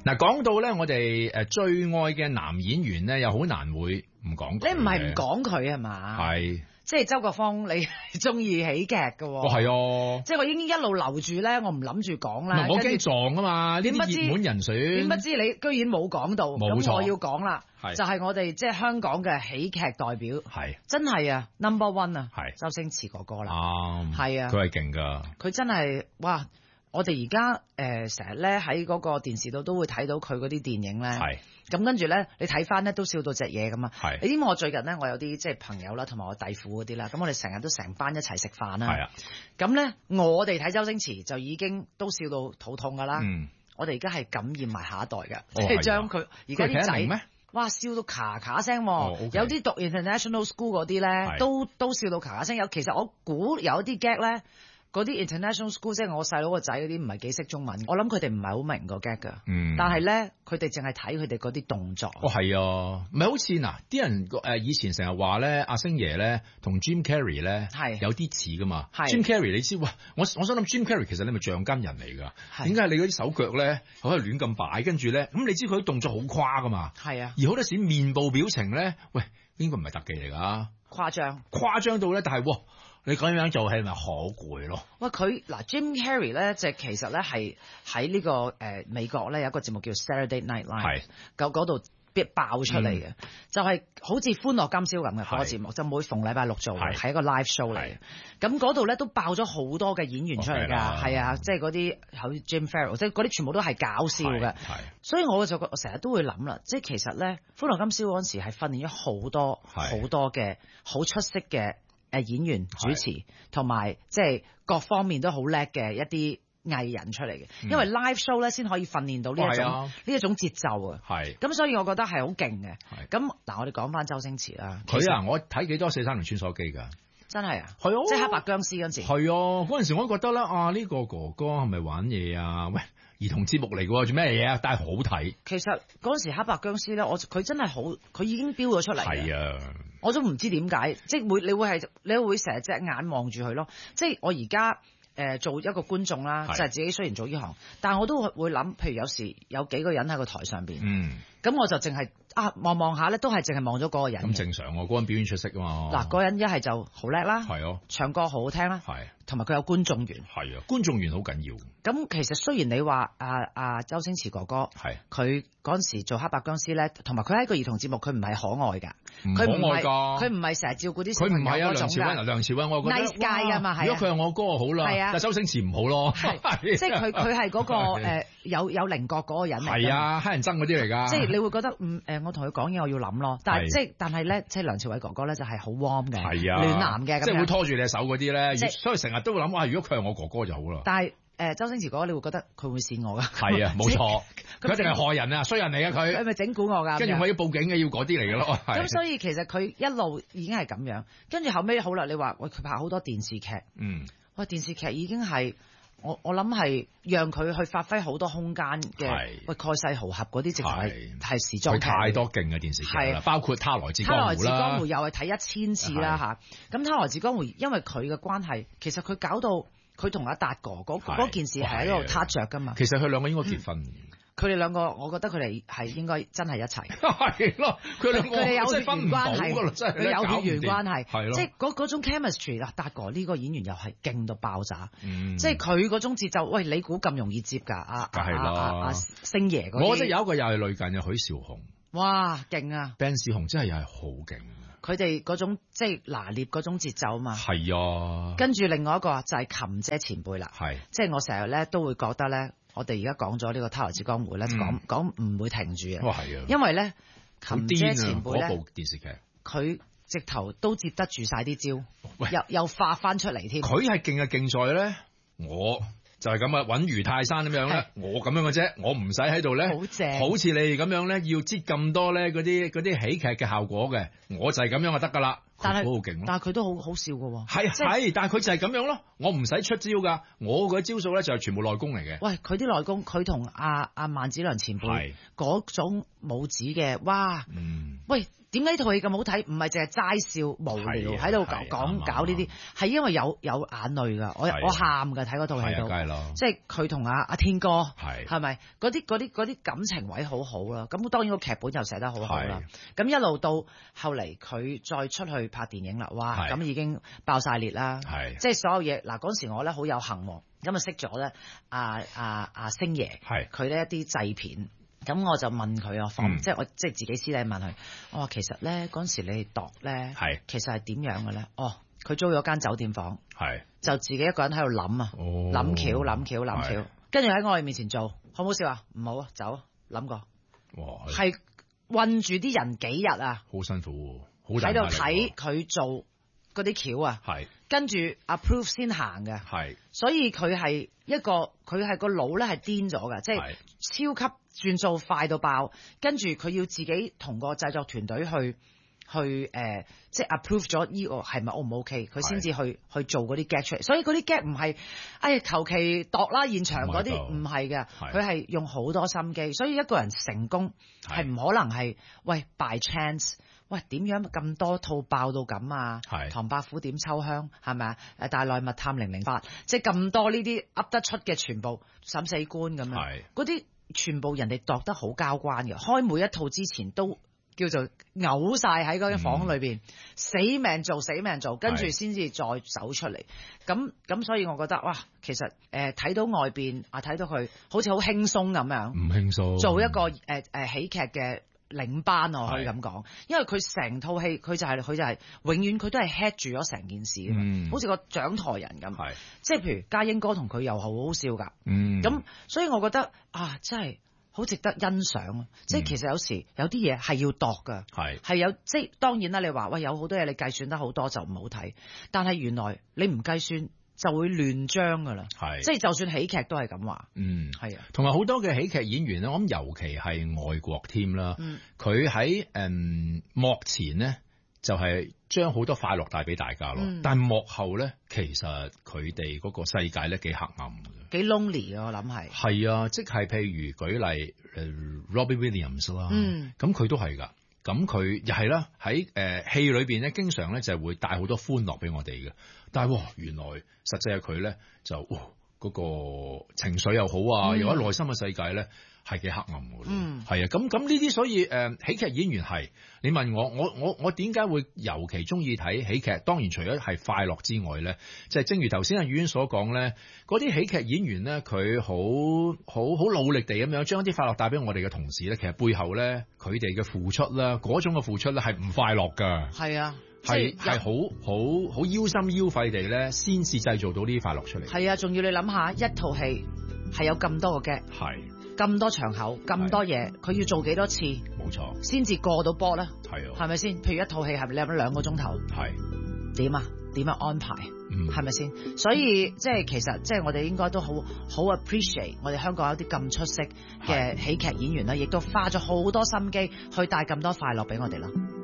嗱，講到咧，我哋最愛嘅男演員咧，又好難會唔講佢。 你唔係唔講佢係嘛？ 係， 即係周國芳，你中意喜劇嘅喎。 哦係啊， 即係我已經一路留住咧，我唔諗住講啦。 我驚撞啊嘛，呢啲熱門人選。 點不知你居然冇講到， 冇錯， 咁我要講啦。就係我哋即係香港嘅喜劇代表。 係。真係啊 ，number one 啊。 係。 周星馳哥哥啦。 係啊。佢係勁㗎。 佢真係哇！我哋而家成日咧喺嗰個電視度都會睇到佢嗰啲電影咧，咁跟住咧你睇翻咧都笑到隻嘢咁啊！你知唔知我最近咧我有啲即係朋友啦，同埋我弟婦嗰啲啦，咁我哋成日都成班一齊食飯啦。咁咧我哋睇周星馳就已經都笑到肚痛㗎啦。我哋而家係感染埋下一代㗎，即係將佢而家啲仔哇笑到咔咔聲，有啲讀 international school 嗰啲咧都笑到咔咔聲。其實我估有一啲 gag 咧。嗰啲 international school 即係我細佬個仔嗰啲唔係幾識中文，我諗佢哋唔係好明個 gag 㗎。但係咧佢哋淨係睇佢哋嗰啲動作。係啊，唔係好似嗱啲人以前成日話咧，阿星爺咧同 Jim Carrey 咧有啲似噶嘛。Jim Carrey 你知哇？我想諗 Jim Carrey 其實你咪橡筋人嚟㗎。點解你嗰啲手腳咧可以亂咁擺？跟住咧咁你知佢啲動作好誇㗎嘛？係啊。而好多時面部表情咧，喂應該唔係特技嚟㗎？誇張到咧，但係你咁樣做係咪好攰咯？喂， 佢嗱 Jim Carrey 咧，就其實咧係喺呢個美國咧有一個節目叫 Saturday Night Live，嗰度必爆出嚟嘅，就係好似歡樂今宵咁嘅嗰個節目，就每逢禮拜六做嘅，係一個 live show 嚟嘅。咁嗰度咧都爆咗好多嘅演員出嚟㗎，係啊，即係嗰啲好似 Jim Farrell，即係嗰啲全部都係搞笑嘅。所以我就成日都會諗啦，即係其實咧歡樂今宵嗰陣時係訓練咗好多嘅好出色嘅演員主持同埋即係各方面都好叻嘅一啲藝人出嚟嘅，因為 live show 咧先可以訓練到呢一種節奏啊。咁所以我覺得係好勁嘅。咁嗱，我哋講翻周星馳啦。 佢我睇幾多430穿梭機㗎。 真係啊！係啊，即係黑白僵屍嗰陣時。係啊，嗰陣時我都覺得咧呢個哥哥係咪玩嘢啊？喂，兒童節目嚟㗎，做咩嘢啊？但係好睇。其實嗰陣時黑白僵屍咧，佢真係好，佢已經飆咗出嚟。 係啊。 我都唔知點解，即係你會成日隻眼望住佢咯。即係我而家做一個觀眾啦，就係自己雖然做呢行，但係我都會諗，譬如有時有幾個人喺個台上邊，咁我就淨係望下咧，都係淨係望咗嗰個人。 咁正常喎，嗰個人表演出色啊嘛。 嗱，嗰人一係就好叻啦，唱歌好好聽啦，同埋佢有觀眾緣。 係啊，觀眾緣好緊要。 咁其實雖然你話周星馳哥哥，佢嗰陣時做黑白僵屍咧，同埋佢喺個兒童節目，佢唔係可愛㗎，佢唔係成日照顧啲小朋友嗰種㗎。 梁朝偉我覺得 nice guy 㗎嘛， 如果佢係我哥好啦，但周星馳唔好咯。 即係佢係嗰個有稜角嗰個人嚟。 係啊，黑人憎嗰啲嚟㗎。 即係你會覺得我同佢講嘢我要諗咯，但係咧，即係梁朝偉哥哥咧就係好 warm 嘅，暖男嘅， 即係會拖住你隻手嗰啲咧，所以成日都會諗哇，如果佢係我哥哥就好啦。 但係周星馳哥哥，你會覺得佢會扇我㗎？ 係啊，冇錯，佢一定係害人啊，衰人嚟㗎佢。 佢咪整蠱我㗎？ 跟住我要報警嘅，要嗰啲嚟㗎咯。 咁所以其實佢一路已經係咁樣，跟住後尾好啦，你話佢拍好多電視劇，電視劇已經係。我諗係讓佢去發揮好多空間嘅，蓋世豪俠嗰啲直頭係時裝劇。佢太多勁嘅電視劇啦，包括他來自江湖啦。他來自江湖又係睇1000次啦嚇。咁他來自江湖，因為佢嘅關係，其實佢搞到佢同阿達哥嗰件事係喺度撻着㗎嘛。 其實佢兩個應該結婚。 佢哋兩個，我覺得佢哋係應該真係一齊。 係咯，佢哋有血緣關係， 佢有血緣關係，即係嗰種 chemistry 啦。達哥呢個演員又係勁到爆炸，即係佢嗰種節奏。喂，你估咁容易接㗎？ 梗係啦， 星爺嗰啲。 我覺得有一個又係類近嘅許紹雄。 哇，勁啊 ！Ben 士雄真係又係好勁。 佢哋嗰種即係拿捏嗰種節奏嘛。 係啊。跟住另外一個就係琴姐前輩啦。係。即係我成日咧都會覺得咧。我哋而家講咗呢個《他來自江湖》咧，講唔會停住嘅。係啊，因為咧，琴姐前輩咧， 嗰部電視劇， 佢直頭都接得住晒啲招，又化翻出嚟添。 佢係勁嘅勁在咧，我就係咁啊，穩如泰山咁樣咧，我咁樣嘅啫，我唔使喺度咧， 好正， 好似你哋咁樣咧，要擠咁多咧嗰啲喜劇嘅效果嘅，我就係咁樣就得噶啦。 但係好勁咯， 但係佢都好笑㗎喎。 係，但係佢就係咁樣咯，我唔使出招㗎，我嗰招數咧就係全部內功嚟嘅。 喂，佢啲內功，佢同阿萬梓良前輩嗰種武指嘅，哇！ 喂，點解呢套戲咁好睇？唔係淨係齋笑無聊喺度講搞呢啲，係因為有眼淚㗎。我喊㗎睇嗰套戲度，即係佢同阿天哥係咪嗰啲感情位好好啦？咁當然個劇本又寫得好好啦。咁一路到後嚟佢再出去拍電影啦，哇！咁已經爆晒裂啦，即係所有嘢嗱嗰時我咧好有幸喎，咁啊識咗咧阿星爺，佢呢一啲製片。咁我就問佢即係我即係自己私底問佢，我話其實咧嗰陣時你度咧，其實係點樣嘅咧？佢租咗間酒店房，就自己一個人喺度諗諗橋，跟住喺我哋面前做，好唔好笑啊？唔好啊，走諗過，係困住啲人幾日啊，好辛苦，喺度睇佢做嗰啲橋啊，跟住 approve 先行嘅，所以佢係個腦咧係癲咗嘅，即係超級轉數快到爆，跟住佢要自己同個製作團隊去即係 approve 咗呢個係咪 O 唔 OK， 佢先至去做嗰啲 gag 出嚟，所以嗰啲 gag 唔係求其度啦，現場嗰啲唔係嘅，佢係用好多心機，所以一個人成功係唔可能係喂 by chance。喂，點樣咁多套爆到咁啊？唐伯虎點秋香係咪啊？大內密探008，即係咁多呢啲噏得出嘅全部審死官咁樣，嗰啲全部人哋度得好交關嘅，開每一套之前都叫做嘔晒喺嗰間房裏邊，死命做，跟住先至再走出嚟。咁所以我覺得哇，其實睇到外邊睇到佢好似好輕鬆咁樣，唔輕鬆做一個喜劇嘅領班我可以咁講，因為佢成套戲佢就係永遠佢都係 head 住咗成件事，好似個掌台人咁。即係譬如家英哥同佢又好好笑㗎，咁所以我覺得真係好值得欣賞。即係其實有時有啲嘢係要度㗎，係有即係當然啦。你話喂有好多嘢你計算得好多就唔好睇，但係原來你唔計算就會亂章㗎啦，即係就算喜劇都係咁話，係啊， 同埋好多嘅喜劇演員咧，我諗尤其係外國添啦，佢喺幕前咧就係將好多快樂帶俾大家咯，但係幕後咧其實佢哋嗰個世界咧幾黑暗嘅， 幾 lonely 啊，我諗係啊，即係譬如舉例Robbie Williams 啦，咁佢都係㗎。咁佢又係啦，喺戲裏邊咧，經常咧就係會帶好多歡樂俾我哋嘅。但係原來實際係佢咧就嗰個情緒又好啊，又喺內心嘅世界咧係幾黑暗嘅。係啊，咁呢啲所以喜劇演員係你問我點解會尤其中意睇喜劇？當然除咗係快樂之外咧，就係正如頭先阿宇所講咧，嗰啲喜劇演員咧，佢好努力地咁樣將啲快樂帶俾我哋嘅同時咧，其實背後咧佢哋嘅付出啦，嗰種嘅付出咧係唔快樂㗎。係啊。係好腰心腰肺地咧，先至製造到呢啲快樂出嚟。係啊，仲要你諗下，一套戲係有咁多個 gag，咁多場口，咁多嘢，佢要做幾多次？冇錯，先至過到波咧。係啊，係咪先？譬如一套戲係咪你有2個鐘頭？係點啊？點樣安排？係咪先？所以即係其實即係我哋應該都好 appreciate 我哋香港有啲咁出色嘅喜劇演員啦，亦都花咗好多心機去帶咁多快樂俾我哋啦。